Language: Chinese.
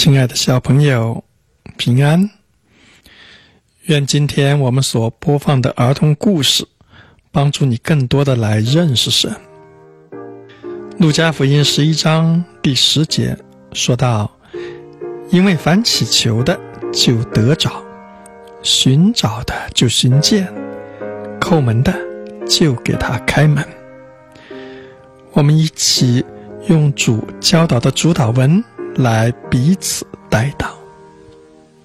亲爱的小朋友，平安！愿今天我们所播放的儿童故事帮助你更多的来认识神。路加福音11章第10节说到，因为凡祈求的就得着，寻找的就寻见，叩门的就给他开门。我们一起用主教导的主祷文来彼此代祷。